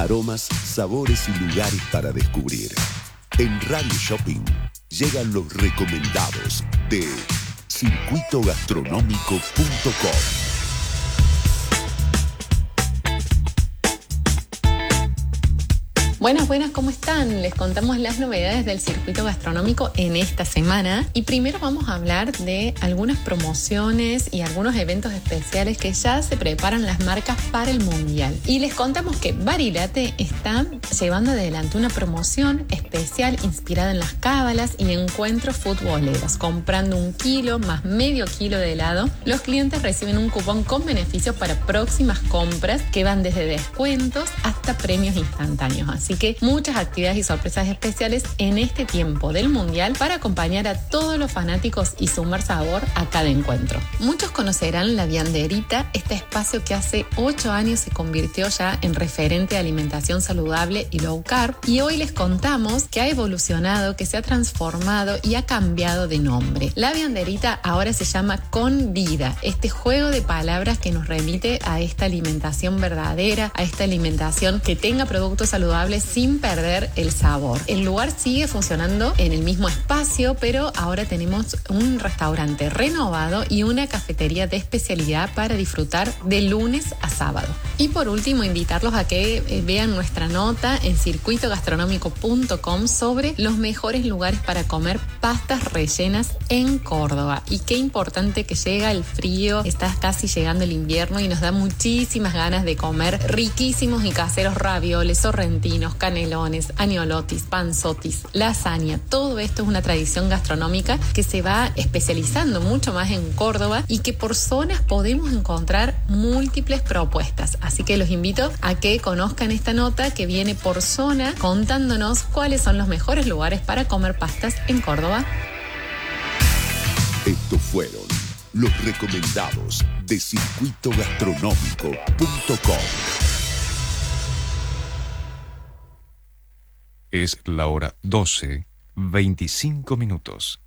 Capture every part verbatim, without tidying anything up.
aromas, sabores y lugares para descubrir. En Radio Shopping llegan los recomendados de circuito gastronómico punto com. Buenas, buenas, ¿cómo están? Les contamos las novedades del circuito gastronómico en esta semana y primero vamos a hablar de algunas promociones y algunos eventos especiales que ya se preparan las marcas para el Mundial. Y les contamos que Barilate está llevando adelante una promoción especial inspirada en las cábalas y encuentros futboleros. Comprando un kilo más medio kilo de helado, los clientes reciben un cupón con beneficios para próximas compras que van desde descuentos hasta premios instantáneos. Así que muchas actividades y sorpresas especiales en este tiempo del Mundial para acompañar a todos los fanáticos y sumar sabor a cada encuentro. Muchos conocerán La Vianderita, este espacio que hace ocho años se convirtió ya en referente de alimentación saludable y low carb, y hoy les contamos que ha evolucionado, que se ha transformado y ha cambiado de nombre. La Vianderita ahora se llama Con Vida, este juego de palabras que nos remite a esta alimentación verdadera, a esta alimentación que tenga productos saludables sin perder el sabor. El lugar sigue funcionando en el mismo espacio, pero ahora tenemos un restaurante renovado y una cafetería de especialidad para disfrutar de lunes a sábado. Y por último, invitarlos a que eh, vean nuestra nota en circuito gastronómico punto com sobre los mejores lugares para comer pastas rellenas en Córdoba. Y qué importante que llega el frío, está casi llegando el invierno y nos da muchísimas ganas de comer riquísimos y caseros ravioles, sorrentinos, canelones, agnolotis, panzotis, lasaña. Todo esto es una tradición gastronómica que se va especializando mucho más en Córdoba y que por zonas podemos encontrar múltiples propuestas. Así que los invito a que conozcan esta nota que viene por zona contándonos cuáles son los mejores lugares para comer pastas en Córdoba. Estos fueron los recomendados de circuito gastronómico punto com. Es la hora doce, veinticinco minutos.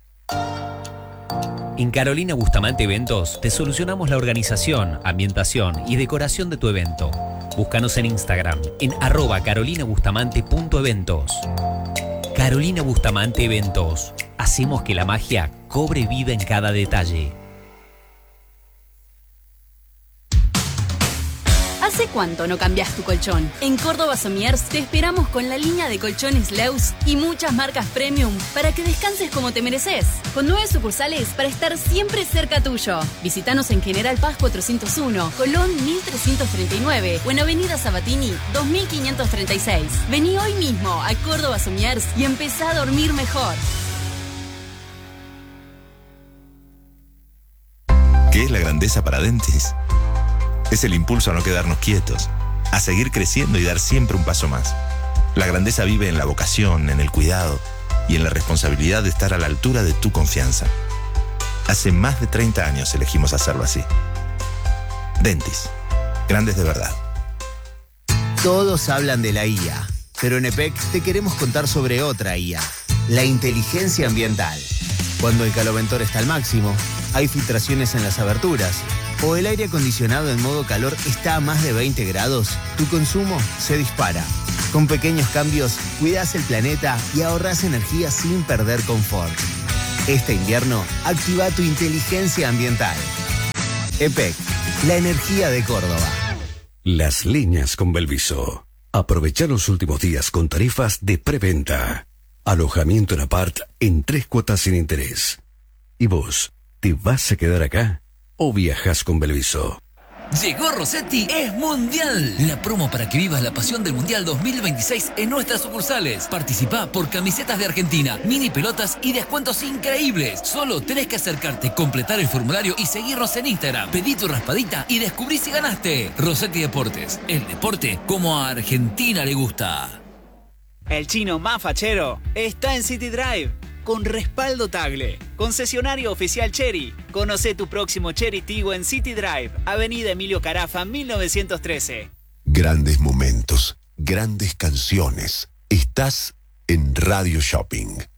En Carolina Bustamante Eventos te solucionamos la organización, ambientación y decoración de tu evento. Búscanos en Instagram en arroba carolina bustamante punto eventos. Carolina Bustamante Eventos. Hacemos que la magia cobre vida en cada detalle. ¿Hace cuánto no cambias tu colchón? En Córdoba Somiers te esperamos con la línea de colchones Leus y muchas marcas premium para que descanses como te mereces. Con nueve sucursales para estar siempre cerca tuyo. Visítanos en General Paz cuatrocientos uno, Colón mil trescientos treinta y nueve o en Avenida Sabatini dos mil quinientos treinta y seis. Vení hoy mismo a Córdoba Somiers y empezá a dormir mejor. ¿Qué es la grandeza para Dentis? Es el impulso a no quedarnos quietos, a seguir creciendo y dar siempre un paso más. La grandeza vive en la vocación, en el cuidado y en la responsabilidad de estar a la altura de tu confianza. Hace más de treinta años elegimos hacerlo así. Dentis, grandes de verdad. Todos hablan de la I A, pero en E P E C te queremos contar sobre otra I A, la inteligencia ambiental. Cuando el caloventor está al máximo, hay filtraciones en las aberturas, o el aire acondicionado en modo calor está a más de veinte grados, tu consumo se dispara. Con pequeños cambios, cuidas el planeta y ahorras energía sin perder confort. Este invierno, activa tu inteligencia ambiental. E P E C, la energía de Córdoba. Las líneas con Belviso. Aprovecha los últimos días con tarifas de preventa. Alojamiento en apart en tres cuotas sin interés. ¿Y vos, te vas a quedar acá o viajas con Belviso? Llegó Rossetti, es Mundial. La promo para que vivas la pasión del Mundial dos mil veintiséis en nuestras sucursales. Participá por camisetas de Argentina, mini pelotas y descuentos increíbles. Solo tenés que acercarte, completar el formulario y seguirnos en Instagram. Pedí tu raspadita y descubrí si ganaste. Rossetti Deportes, el deporte como a Argentina le gusta. El chino más fachero está en City Drive. Con respaldo Tagle, concesionario oficial Chery. Conoce tu próximo Chery Tiggo en City Drive, Avenida Emilio Carafa, mil novecientos trece. Grandes momentos, grandes canciones. Estás en Radio Shopping.